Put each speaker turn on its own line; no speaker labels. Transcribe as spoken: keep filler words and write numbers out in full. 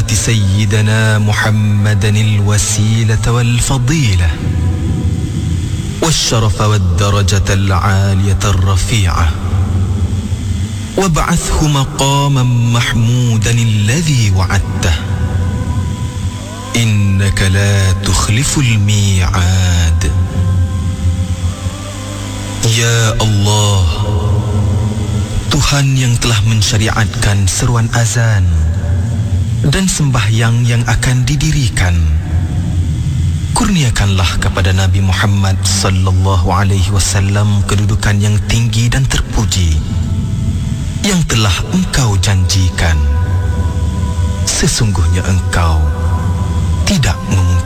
آت سيدنا محمدا الوسيلة والفضيلة والشرف والدرجة العالية الرفيعة وابعثه مقاما محمودا الذي وعدته إنك لا تخلف الميعاد. Ya Allah, Tuhan yang telah mensyariatkan seruan azan dan sembahyang yang akan didirikan, kurniakanlah kepada Nabi Muhammad sallallahu alaihi wasallam kedudukan yang tinggi dan terpuji yang telah Engkau janjikan. Sesungguhnya Engkau